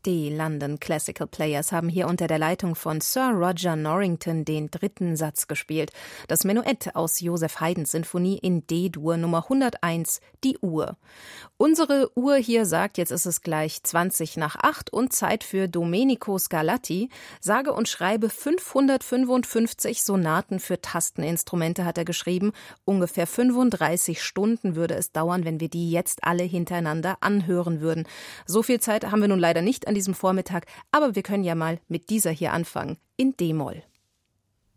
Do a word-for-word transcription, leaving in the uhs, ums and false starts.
Die London Classical Players haben hier unter der Leitung von Sir Roger Norrington den dritten Satz gespielt. Das Menuett aus Joseph Haydns Sinfonie in D-Dur Nummer hunderteins, die Uhr. Unsere Uhr hier sagt, jetzt ist es gleich zwanzig nach acht und Zeit für Domenico Scarlatti. Sage und schreibe fünfhundertfünfundfünfzig Sonaten für Tasteninstrumente hat er geschrieben. Ungefähr fünfunddreißig Stunden würde es dauern, wenn wir die jetzt alle hintereinander anhören würden. So viel Zeit haben wir nun leider nicht an diesem Vormittag, aber wir können ja mal mit dieser hier anfangen, in D-Moll.